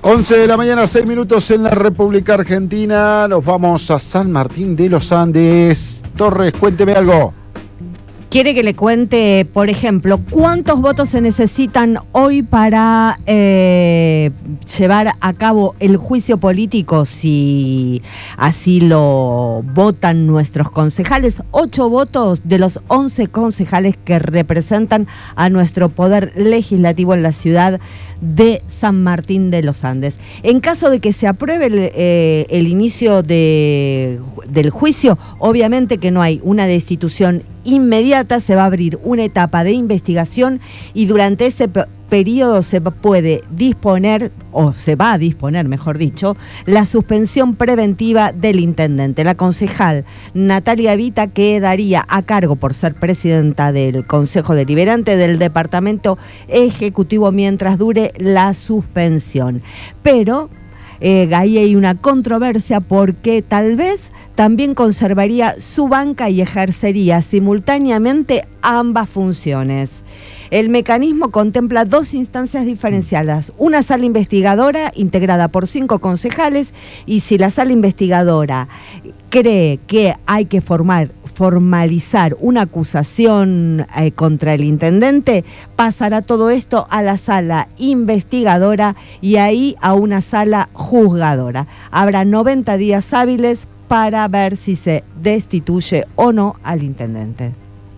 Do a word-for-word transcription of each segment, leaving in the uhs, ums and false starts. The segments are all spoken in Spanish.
once de la mañana, seis minutos en la República Argentina. Nos vamos a San Martín de los Andes. Torres, cuénteme algo. Quiere que le cuente, por ejemplo, cuántos votos se necesitan hoy para eh, llevar a cabo el juicio político, si así lo votan nuestros concejales. Ocho votos de los once concejales que representan a nuestro poder legislativo en la ciudad de San Martín de los Andes. En caso de que se apruebe el, eh, el inicio de, del juicio, obviamente que no hay una destitución inmediata, se va a abrir una etapa de investigación y durante ese periodo se puede disponer, o se va a disponer, mejor dicho, la suspensión preventiva del intendente. La concejal Natalia Vita quedaría a cargo por ser presidenta del Consejo Deliberante del Departamento Ejecutivo mientras dure la suspensión. Pero eh, ahí hay una controversia porque tal vez también conservaría su banca y ejercería simultáneamente ambas funciones. El mecanismo contempla dos instancias diferenciadas, una sala investigadora integrada por cinco concejales y si la sala investigadora cree que hay que formar, formalizar una acusación eh, contra el intendente, pasará todo esto a la sala investigadora y ahí a una sala juzgadora. Habrá noventa días hábiles para ver si se destituye o no al intendente.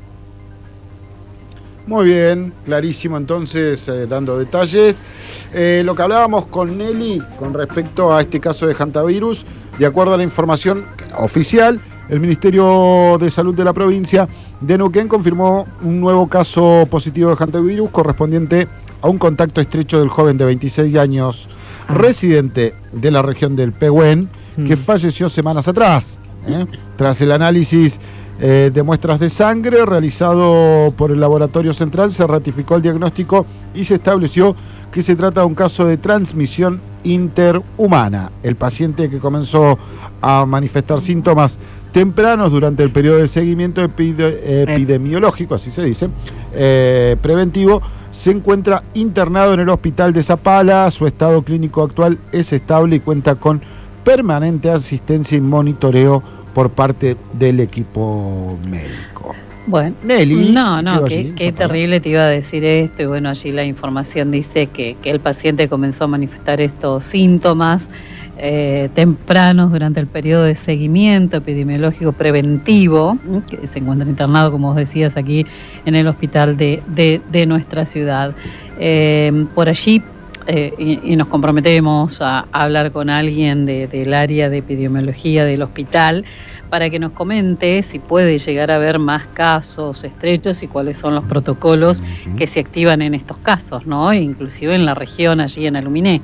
Muy bien, clarísimo entonces, eh, dando detalles. Eh, lo que hablábamos con Nelly con respecto a este caso de hantavirus, de acuerdo a la información oficial, el Ministerio de Salud de la provincia de Neuquén confirmó un nuevo caso positivo de hantavirus correspondiente a un contacto estrecho del joven de veintiséis años, ah. residente de la región del Pehuen, mm. que falleció semanas atrás, ¿eh? Tras el análisis Eh, de muestras de sangre realizado por el Laboratorio Central, se ratificó el diagnóstico y se estableció que se trata de un caso de transmisión interhumana. El paciente, que comenzó a manifestar síntomas tempranos durante el periodo de seguimiento epide- epidemiológico, así se dice, eh, preventivo, se encuentra internado en el hospital de Zapala. Su estado clínico actual es estable y cuenta con permanente asistencia y monitoreo por parte del equipo médico. Bueno, Nelly, no, no, qué, qué terrible te iba a decir esto, y bueno, allí la información dice que, que el paciente comenzó a manifestar estos síntomas eh, tempranos durante el periodo de seguimiento epidemiológico preventivo, que se encuentra internado, como vos decías, aquí en el hospital de, de, de nuestra ciudad. Eh, por allí Eh, y, y nos comprometemos a, a hablar con alguien de, del área de epidemiología del hospital para que nos comente si puede llegar a haber más casos estrechos y cuáles son los protocolos uh-huh. que se activan en estos casos, ¿no? Inclusive en la región, allí en Aluminé.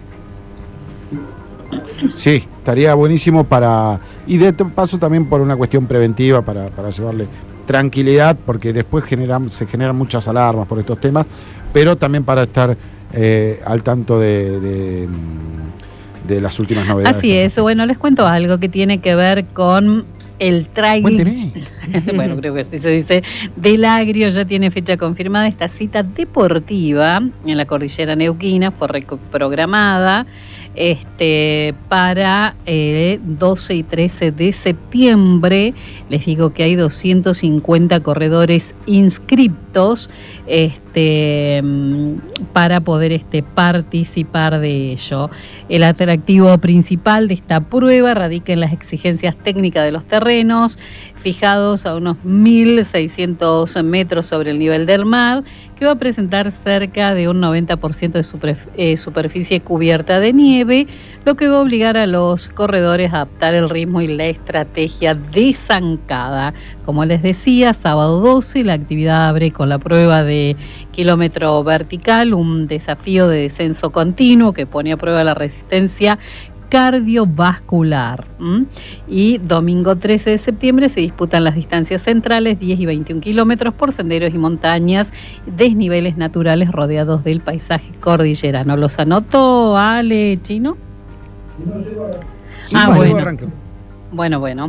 Sí, estaría buenísimo para... Y de paso también por una cuestión preventiva, para, para llevarle tranquilidad, porque después generan, se generan muchas alarmas por estos temas, pero también para estar... Eh, al tanto de, de, de las últimas novedades. Así es, bueno, les cuento algo que tiene que ver con el trailer. Bueno, creo que así se dice. Del Agrio ya tiene fecha confirmada. Esta cita deportiva en la cordillera neuquina fue programada este, para eh, doce y trece de septiembre. Les digo que hay doscientos cincuenta corredores inscriptos este, para poder este, participar de ello. El atractivo principal de esta prueba radica en las exigencias técnicas de los terrenos, fijados a unos mil seiscientos metros sobre el nivel del mar, que va a presentar cerca de un noventa por ciento de super, eh, superficie cubierta de nieve, lo que va a obligar a los corredores a adaptar el ritmo y la estrategia de zancada. Como les decía, sábado doce, la actividad abre con la prueba de kilómetro vertical, un desafío de descenso continuo que pone a prueba la resistencia cardiovascular. ¿Mm? Y domingo trece de septiembre se disputan las distancias centrales, diez y veintiún kilómetros por senderos y montañas, desniveles naturales rodeados del paisaje cordillerano. ¿Los anotó, Ale, Chino? Sí, ah, bueno. Bueno, bueno.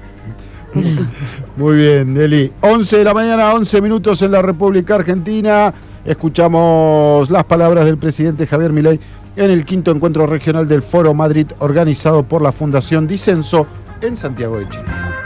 Muy bien, Nelly. once de la mañana, once minutos en la República Argentina. Escuchamos las palabras del presidente Javier Milei en el quinto encuentro regional del Foro Madrid organizado por la Fundación Disenso en Santiago de Chile.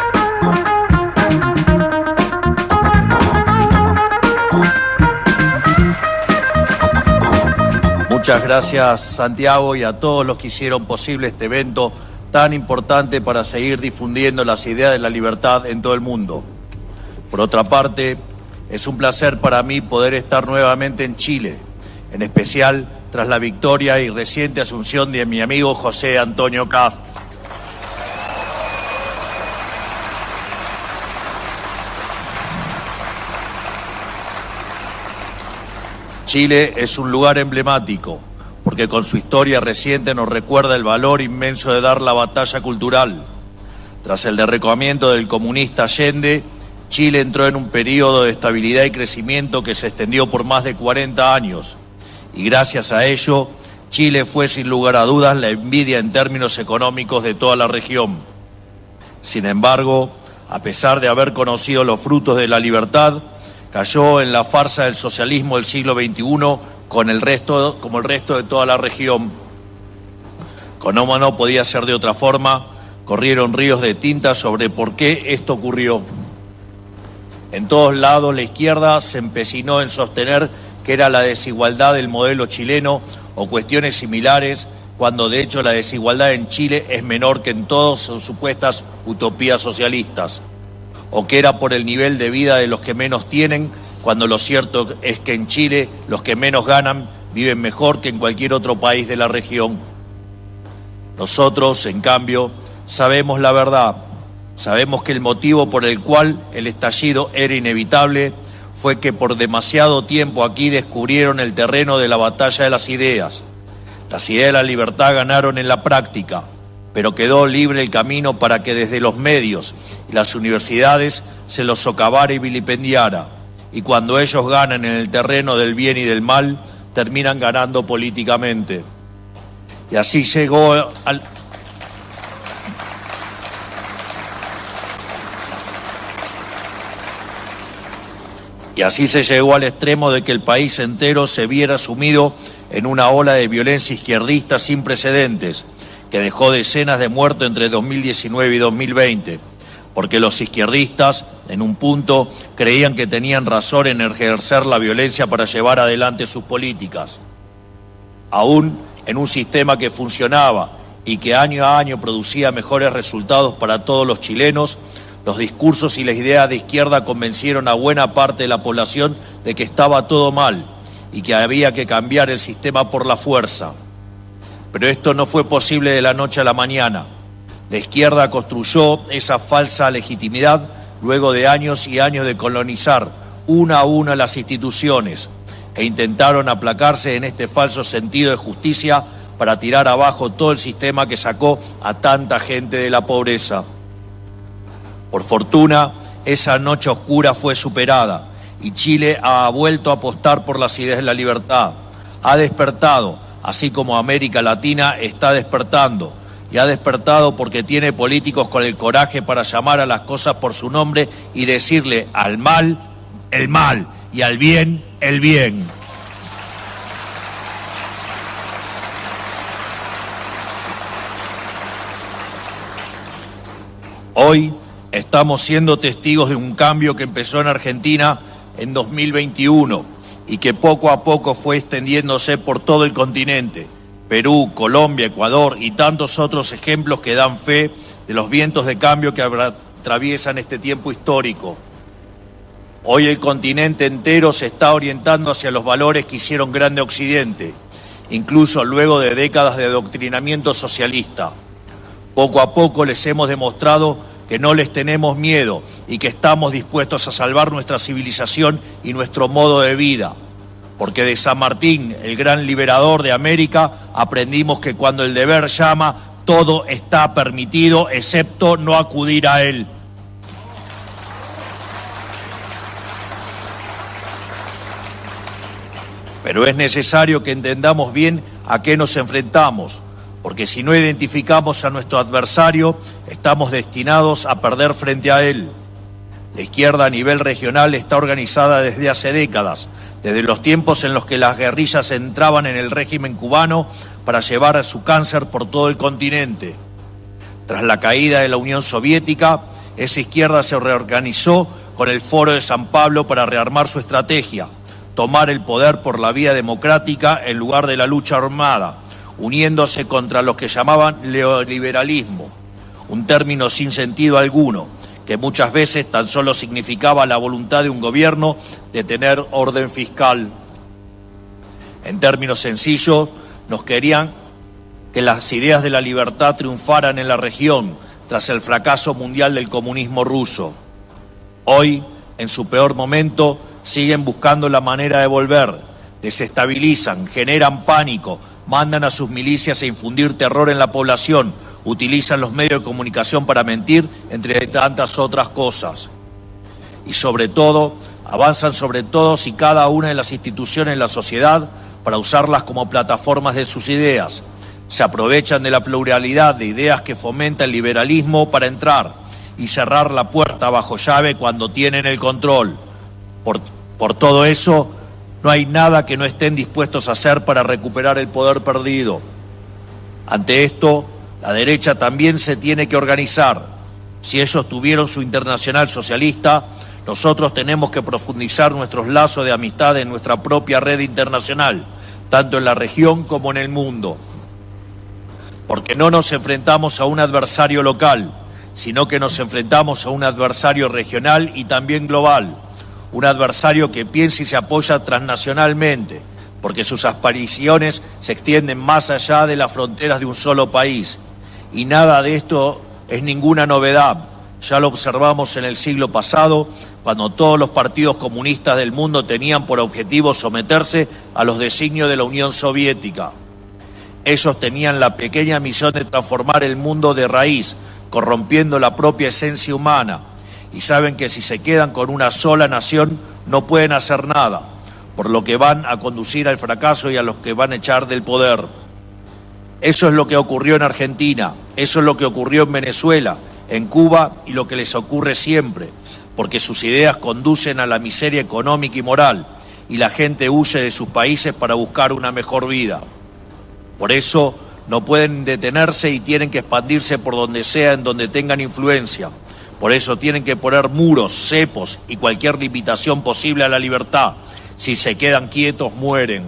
Muchas gracias, Santiago, y a todos los que hicieron posible este evento tan importante para seguir difundiendo las ideas de la libertad en todo el mundo. Por otra parte, es un placer para mí poder estar nuevamente en Chile, en especial tras la victoria y reciente asunción de mi amigo José Antonio Kast. Chile es un lugar emblemático, porque con su historia reciente nos recuerda el valor inmenso de dar la batalla cultural. Tras el derrocamiento del comunista Allende, Chile entró en un periodo de estabilidad y crecimiento que se extendió por más de cuarenta años. Y gracias a ello, Chile fue sin lugar a dudas la envidia en términos económicos de toda la región. Sin embargo, a pesar de haber conocido los frutos de la libertad, cayó en la farsa del socialismo del siglo veintiuno con el resto, como el resto de toda la región. Como no podía ser de otra forma, corrieron ríos de tinta sobre por qué esto ocurrió. En todos lados la izquierda se empecinó en sostener que era la desigualdad del modelo chileno o cuestiones similares, cuando de hecho la desigualdad en Chile es menor que en todas sus supuestas utopías socialistas, o que era por el nivel de vida de los que menos tienen, cuando lo cierto es que en Chile los que menos ganan viven mejor que en cualquier otro país de la región. Nosotros, en cambio, sabemos la verdad. Sabemos que el motivo por el cual el estallido era inevitable fue que por demasiado tiempo aquí descubrieron el terreno de la batalla de las ideas. Las ideas de la libertad ganaron en la práctica, pero quedó libre el camino para que desde los medios y las universidades se los socavara y vilipendiara. Y cuando ellos ganan en el terreno del bien y del mal, terminan ganando políticamente. Y así llegó al... Y así se llegó al extremo de que el país entero se viera sumido en una ola de violencia izquierdista sin precedentes, que dejó decenas de muertos entre dos mil diecinueve y dos mil veinte, porque los izquierdistas, en un punto, creían que tenían razón en ejercer la violencia para llevar adelante sus políticas. Aún en un sistema que funcionaba y que año a año producía mejores resultados para todos los chilenos, los discursos y las ideas de izquierda convencieron a buena parte de la población de que estaba todo mal y que había que cambiar el sistema por la fuerza. Pero esto no fue posible de la noche a la mañana. La izquierda construyó esa falsa legitimidad luego de años y años de colonizar una a una las instituciones e intentaron aplacarse en este falso sentido de justicia para tirar abajo todo el sistema que sacó a tanta gente de la pobreza. Por fortuna, esa noche oscura fue superada y Chile ha vuelto a apostar por las ideas de la libertad. Ha despertado, así como América Latina está despertando, y ha despertado porque tiene políticos con el coraje para llamar a las cosas por su nombre y decirle al mal, el mal, y al bien, el bien. Hoy estamos siendo testigos de un cambio que empezó en Argentina en dos mil veintiuno y que poco a poco fue extendiéndose por todo el continente. Perú, Colombia, Ecuador y tantos otros ejemplos que dan fe de los vientos de cambio que atraviesan este tiempo histórico. Hoy el continente entero se está orientando hacia los valores que hicieron grande Occidente, incluso luego de décadas de adoctrinamiento socialista. Poco a poco les hemos demostrado que no les tenemos miedo y que estamos dispuestos a salvar nuestra civilización y nuestro modo de vida. Porque de San Martín, el gran liberador de América, aprendimos que cuando el deber llama, todo está permitido, excepto no acudir a él. Pero es necesario que entendamos bien a qué nos enfrentamos, porque si no identificamos a nuestro adversario, estamos destinados a perder frente a él. La izquierda a nivel regional está organizada desde hace décadas, desde los tiempos en los que las guerrillas entraban en el régimen cubano para llevar a su cáncer por todo el continente. Tras la caída de la Unión Soviética, esa izquierda se reorganizó con el Foro de San Pablo para rearmar su estrategia, tomar el poder por la vía democrática en lugar de la lucha armada, uniéndose contra los que llamaban neoliberalismo, un término sin sentido alguno, que muchas veces tan solo significaba la voluntad de un gobierno de tener orden fiscal. En términos sencillos, nos querían que las ideas de la libertad triunfaran en la región tras el fracaso mundial del comunismo ruso. Hoy, en su peor momento, siguen buscando la manera de volver, desestabilizan, generan pánico, mandan a sus milicias a infundir terror en la población, utilizan los medios de comunicación para mentir, entre tantas otras cosas. Y sobre todo, avanzan sobre todos y cada una de las instituciones de la sociedad para usarlas como plataformas de sus ideas. Se aprovechan de la pluralidad de ideas que fomenta el liberalismo para entrar y cerrar la puerta bajo llave cuando tienen el control. Por, por todo eso, no hay nada que no estén dispuestos a hacer para recuperar el poder perdido. Ante esto, la derecha también se tiene que organizar. Si ellos tuvieron su internacional socialista, nosotros tenemos que profundizar nuestros lazos de amistad en nuestra propia red internacional, tanto en la región como en el mundo. Porque no nos enfrentamos a un adversario local, sino que nos enfrentamos a un adversario regional y también global, un adversario que piensa y se apoya transnacionalmente, porque sus aspiraciones se extienden más allá de las fronteras de un solo país. Y nada de esto es ninguna novedad. Ya lo observamos en el siglo pasado, cuando todos los partidos comunistas del mundo tenían por objetivo someterse a los designios de la Unión Soviética. Ellos tenían la pequeña misión de transformar el mundo de raíz, corrompiendo la propia esencia humana, y saben que si se quedan con una sola nación no pueden hacer nada, por lo que van a conducir al fracaso y a los que van a echar del poder. Eso es lo que ocurrió en Argentina, eso es lo que ocurrió en Venezuela, en Cuba y lo que les ocurre siempre, porque sus ideas conducen a la miseria económica y moral, y la gente huye de sus países para buscar una mejor vida. Por eso no pueden detenerse y tienen que expandirse por donde sea en donde tengan influencia. Por eso tienen que poner muros, cepos y cualquier limitación posible a la libertad. Si se quedan quietos, mueren.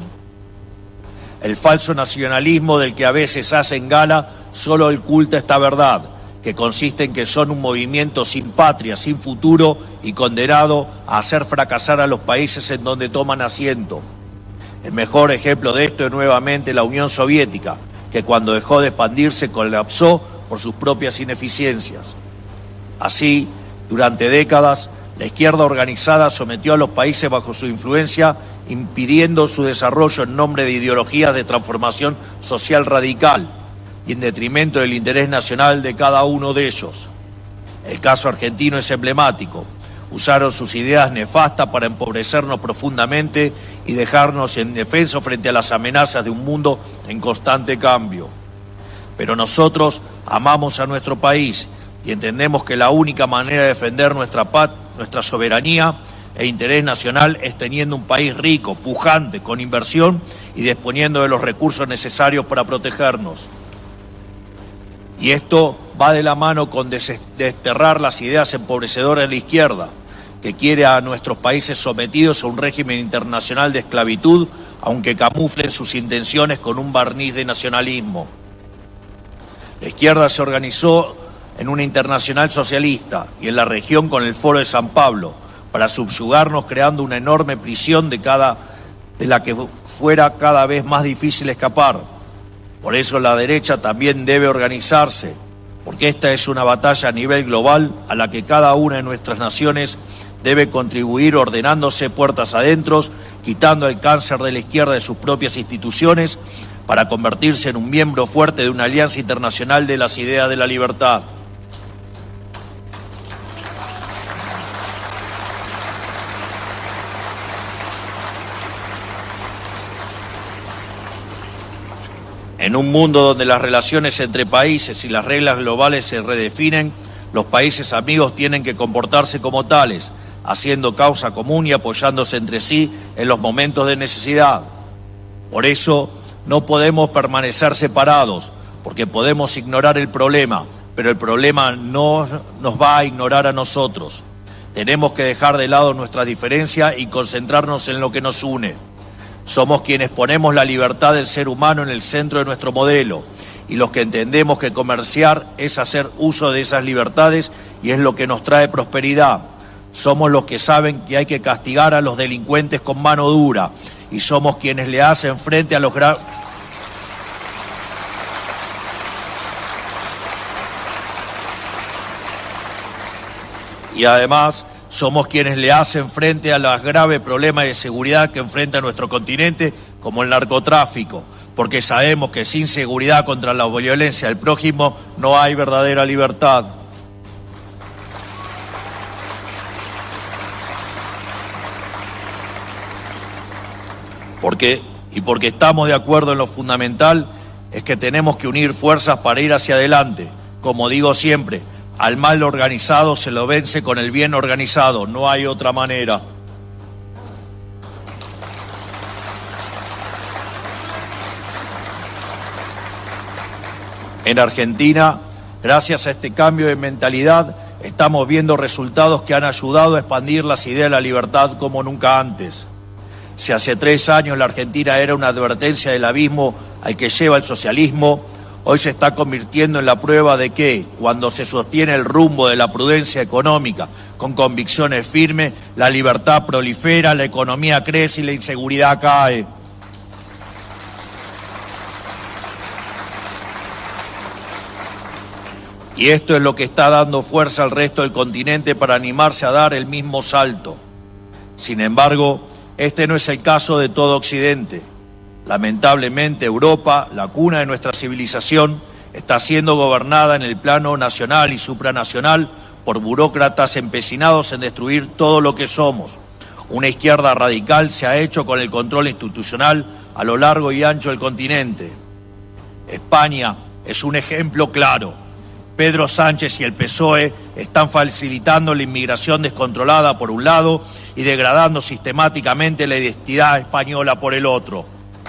El falso nacionalismo del que a veces hacen gala solo oculta esta verdad, que consiste en que son un movimiento sin patria, sin futuro y condenado a hacer fracasar a los países en donde toman asiento. El mejor ejemplo de esto es nuevamente la Unión Soviética, que cuando dejó de expandirse colapsó por sus propias ineficiencias. Así, durante décadas, la izquierda organizada sometió a los países bajo su influencia, impidiendo su desarrollo en nombre de ideologías de transformación social radical y en detrimento del interés nacional de cada uno de ellos. El caso argentino es emblemático. Usaron sus ideas nefastas para empobrecernos profundamente y dejarnos indefensos frente a las amenazas de un mundo en constante cambio. Pero nosotros amamos a nuestro país y entendemos que la única manera de defender nuestra paz, nuestra soberanía e interés nacional es teniendo un país rico, pujante, con inversión y disponiendo de los recursos necesarios para protegernos. Y esto va de la mano con desterrar las ideas empobrecedoras de la izquierda, que quiere a nuestros países sometidos a un régimen internacional de esclavitud, aunque camuflen sus intenciones con un barniz de nacionalismo. La izquierda se organizó en una internacional socialista y en la región con el Foro de San Pablo, para subyugarnos creando una enorme prisión de, cada, de la que fuera cada vez más difícil escapar. Por eso la derecha también debe organizarse, porque esta es una batalla a nivel global a la que cada una de nuestras naciones debe contribuir ordenándose puertas adentro, quitando el cáncer de la izquierda de sus propias instituciones para convertirse en un miembro fuerte de una alianza internacional de las ideas de la libertad. En un mundo donde las relaciones entre países y las reglas globales se redefinen, los países amigos tienen que comportarse como tales, haciendo causa común y apoyándose entre sí en los momentos de necesidad. Por eso no podemos permanecer separados, porque podemos ignorar el problema, pero el problema no nos va a ignorar a nosotros. Tenemos que dejar de lado nuestra diferencia y concentrarnos en lo que nos une. Somos quienes ponemos la libertad del ser humano en el centro de nuestro modelo y los que entendemos que comerciar es hacer uso de esas libertades y es lo que nos trae prosperidad. Somos los que saben que hay que castigar a los delincuentes con mano dura y somos quienes le hacen frente a los graves... Y además somos quienes le hacen frente a los graves problemas de seguridad que enfrenta nuestro continente, como el narcotráfico, porque sabemos que sin seguridad contra la violencia del prójimo no hay verdadera libertad. Porque, y porque estamos de acuerdo en lo fundamental, es que tenemos que unir fuerzas para ir hacia adelante. Como digo siempre, al mal organizado se lo vence con el bien organizado, no hay otra manera. En Argentina, gracias a este cambio de mentalidad, estamos viendo resultados que han ayudado a expandir las ideas de la libertad como nunca antes. Si hace tres años la Argentina era una advertencia del abismo al que lleva el socialismo, hoy se está convirtiendo en la prueba de que, cuando se sostiene el rumbo de la prudencia económica con convicciones firmes, la libertad prolifera, la economía crece y la inseguridad cae. Y esto es lo que está dando fuerza al resto del continente para animarse a dar el mismo salto. Sin embargo, este no es el caso de todo Occidente. Lamentablemente, Europa, la cuna de nuestra civilización, está siendo gobernada en el plano nacional y supranacional por burócratas empecinados en destruir todo lo que somos. Una izquierda radical se ha hecho con el control institucional a lo largo y ancho del continente. España es un ejemplo claro. Pedro Sánchez y el P S O E están facilitando la inmigración descontrolada por un lado y degradando sistemáticamente la identidad española por el otro.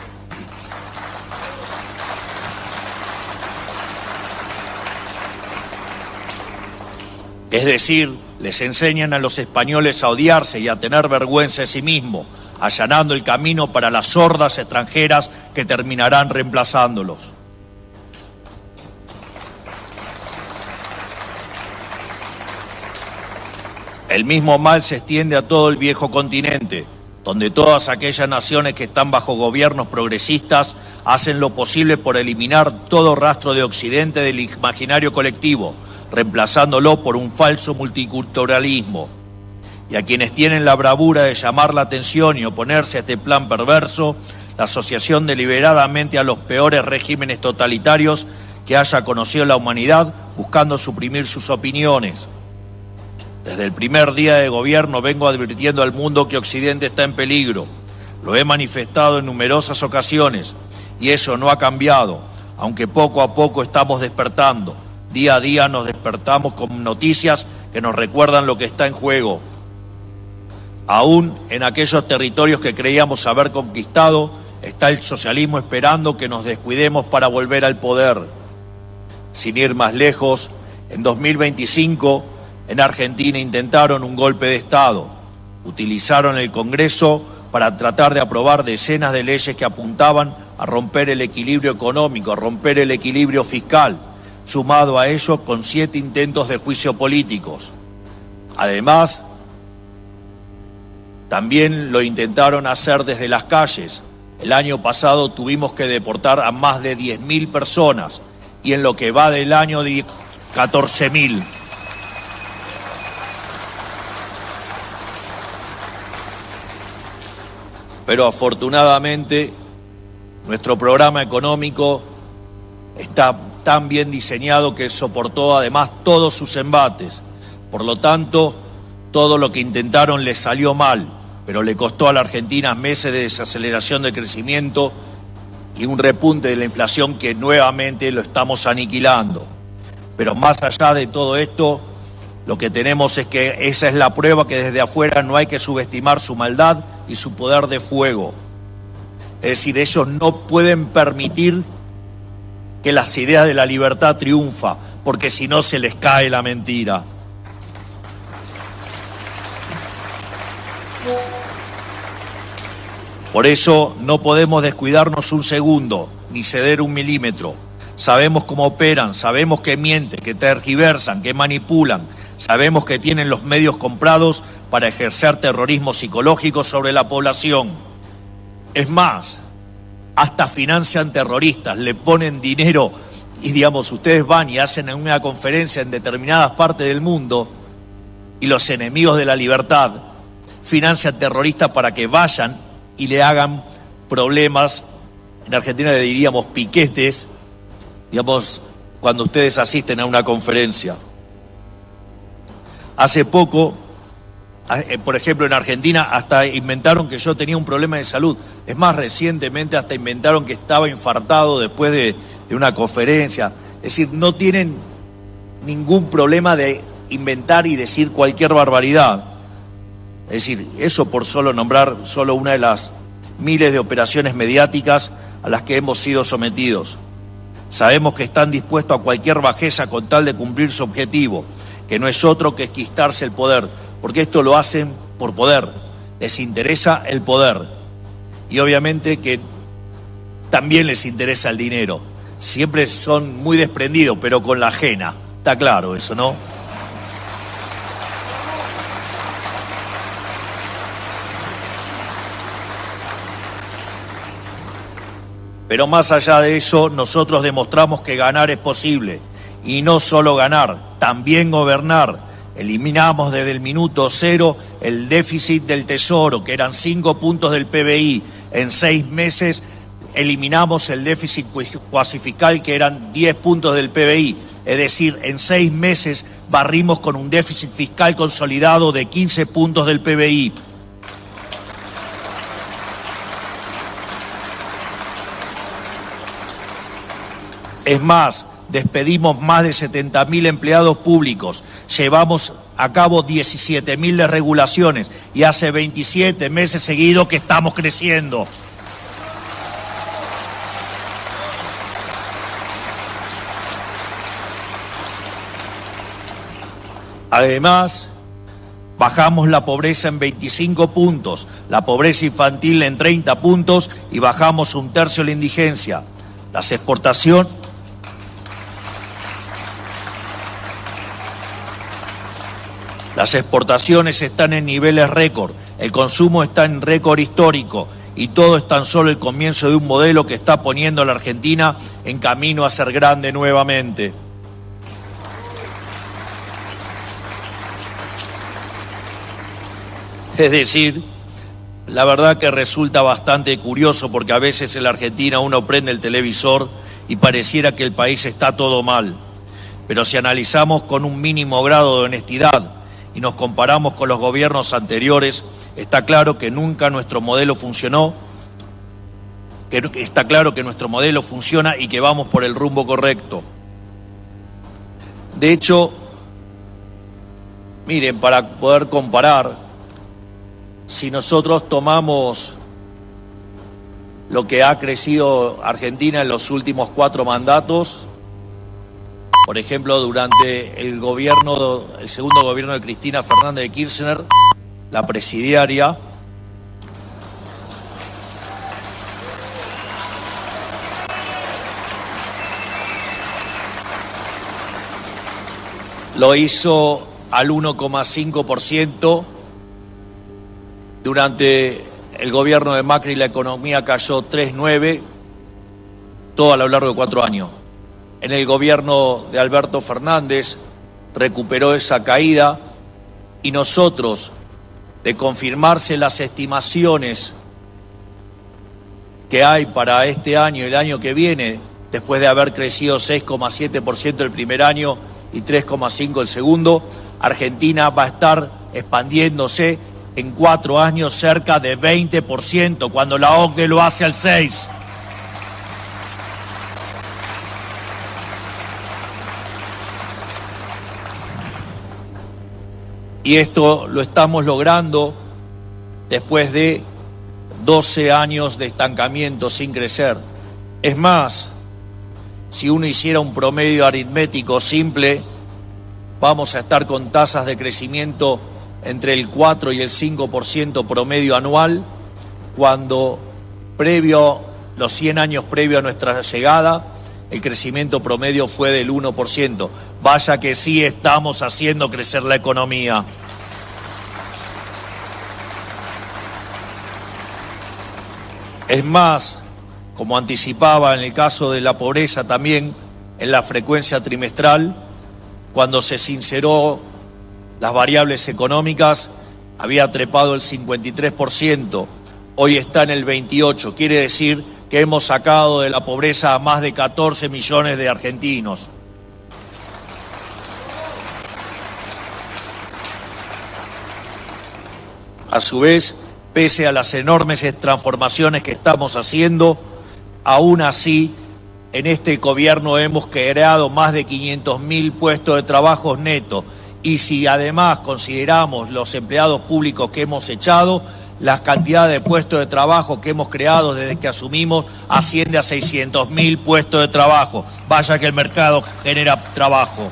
Es decir, les enseñan a los españoles a odiarse y a tener vergüenza de sí mismos, allanando el camino para las hordas extranjeras que terminarán reemplazándolos. El mismo mal se extiende a todo el viejo continente, donde todas aquellas naciones que están bajo gobiernos progresistas hacen lo posible por eliminar todo rastro de Occidente del imaginario colectivo, reemplazándolo por un falso multiculturalismo. Y a quienes tienen la bravura de llamar la atención y oponerse a este plan perverso, la asociación deliberadamente a los peores regímenes totalitarios que haya conocido la humanidad, buscando suprimir sus opiniones. Desde el primer día de gobierno vengo advirtiendo al mundo que Occidente está en peligro. Lo he manifestado en numerosas ocasiones y eso no ha cambiado, aunque poco a poco estamos despertando. Día a día nos despertamos con noticias que nos recuerdan lo que está en juego. Aún en aquellos territorios que creíamos haber conquistado, está el socialismo esperando que nos descuidemos para volver al poder. Sin ir más lejos, en dos mil veinticinco, en Argentina intentaron un golpe de Estado. Utilizaron el Congreso para tratar de aprobar decenas de leyes que apuntaban a romper el equilibrio económico, a romper el equilibrio fiscal, sumado a ello con siete intentos de juicio políticos. Además, también lo intentaron hacer desde las calles. El año pasado tuvimos que deportar a más de diez mil personas y en lo que va del año de catorce mil. Pero afortunadamente nuestro programa económico está tan bien diseñado que soportó además todos sus embates. Por lo tanto, todo lo que intentaron les salió mal, pero le costó a la Argentina meses de desaceleración del crecimiento y un repunte de la inflación que nuevamente lo estamos aniquilando. Pero más allá de todo esto, Lo que tenemos es que esa es la prueba que desde afuera no hay que subestimar su maldad y su poder de fuego. Es decir, ellos no pueden permitir que las ideas de la libertad triunfen, porque si no se les cae la mentira. Por eso no podemos descuidarnos un segundo, ni ceder un milímetro. Sabemos cómo operan, sabemos que mienten, que tergiversan, que manipulan. Sabemos que tienen los medios comprados para ejercer terrorismo psicológico sobre la población. Es más, hasta financian terroristas, le ponen dinero y, digamos, ustedes van y hacen una conferencia en determinadas partes del mundo y los enemigos de la libertad financian terroristas para que vayan y le hagan problemas. En Argentina le diríamos piquetes, digamos, cuando ustedes asisten a una conferencia. Hace poco, por ejemplo, en Argentina hasta inventaron que yo tenía un problema de salud. Es más, recientemente hasta inventaron que estaba infartado después de, de una conferencia. Es decir, no tienen ningún problema de inventar y decir cualquier barbaridad. Es decir, eso por solo nombrar solo una de las miles de operaciones mediáticas a las que hemos sido sometidos. Sabemos que están dispuestos a cualquier bajeza con tal de cumplir su objetivo, que no es otro que esquistarse el poder, porque esto lo hacen por poder, les interesa el poder. Y obviamente que también les interesa el dinero. Siempre son muy desprendidos, pero con la ajena. Está claro eso, ¿no? Pero más allá de eso, nosotros demostramos que ganar es posible. Y no solo ganar, también gobernar. Eliminamos desde el minuto cero el déficit del Tesoro, que eran cinco puntos del P B I. En seis meses eliminamos el déficit cuasi fiscal, que eran diez puntos del P B I. Es decir, en seis meses barrimos con un déficit fiscal consolidado de quince puntos del P B I. Es más, despedimos más de setenta mil empleados públicos, llevamos a cabo diecisiete mil desregulaciones y hace veintisiete meses seguidos que estamos creciendo. Además, bajamos la pobreza en veinticinco puntos, la pobreza infantil en treinta puntos y bajamos un tercio la indigencia. Las exportaciones... Las exportaciones están en niveles récord, el consumo está en récord histórico y todo es tan solo el comienzo de un modelo que está poniendo a la Argentina en camino a ser grande nuevamente. Es decir, la verdad que resulta bastante curioso porque a veces en la Argentina uno prende el televisor y pareciera que el país está todo mal. Pero si analizamos con un mínimo grado de honestidad y nos comparamos con los gobiernos anteriores, está claro que nunca nuestro modelo funcionó, que está claro que nuestro modelo funciona y que vamos por el rumbo correcto. De hecho, miren, para poder comparar, si nosotros tomamos lo que ha crecido Argentina en los últimos cuatro mandatos, por ejemplo, durante el gobierno, el segundo gobierno de Cristina Fernández de Kirchner, la presidiaria, lo hizo al uno coma cinco por ciento. Durante el gobierno de Macri la economía cayó tres coma nueve por ciento, todo a lo largo de cuatro años. En el gobierno de Alberto Fernández recuperó esa caída y nosotros, de confirmarse las estimaciones que hay para este año y el año que viene, después de haber crecido seis coma siete por ciento el primer año y tres coma cinco por ciento el segundo, Argentina va a estar expandiéndose en cuatro años cerca de veinte por ciento, cuando la O C D E lo hace al seis por ciento. Y esto lo estamos logrando después de doce años de estancamiento sin crecer. Es más, si uno hiciera un promedio aritmético simple, vamos a estar con tasas de crecimiento entre el cuatro y el cinco por ciento promedio anual, cuando previo, los cien años previo a nuestra llegada, el crecimiento promedio fue del uno por ciento. Vaya que sí estamos haciendo crecer la economía. Es más, como anticipaba en el caso de la pobreza también, en la frecuencia trimestral, cuando se sinceró las variables económicas, había trepado el cincuenta y tres por ciento, hoy está en el veintiocho por ciento, quiere decir que hemos sacado de la pobreza a más de catorce millones de argentinos. A su vez, pese a las enormes transformaciones que estamos haciendo, aún así, en este gobierno hemos creado más de quinientos mil puestos de trabajo netos. Y si además consideramos los empleados públicos que hemos echado, la cantidad de puestos de trabajo que hemos creado desde que asumimos asciende a seiscientos mil puestos de trabajo. Vaya que el mercado genera trabajo.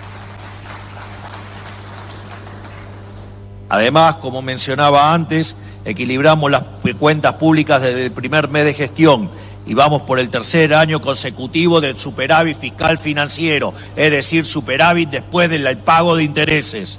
Además, como mencionaba antes, equilibramos las cuentas públicas desde el primer mes de gestión y vamos por el tercer año consecutivo del superávit fiscal financiero, es decir, superávit después del pago de intereses.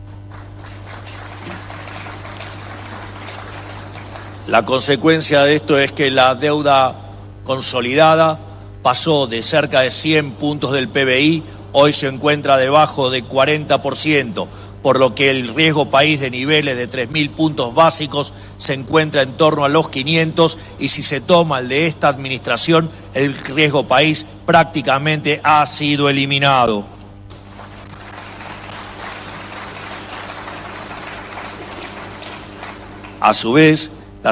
La consecuencia de esto es que la deuda consolidada pasó de cerca de cien puntos del P B I, hoy se encuentra debajo de cuarenta por ciento, por lo que el riesgo país de niveles de tres mil puntos básicos se encuentra en torno a los quinientos, y si se toma el de esta administración, el riesgo país prácticamente ha sido eliminado. A su vez,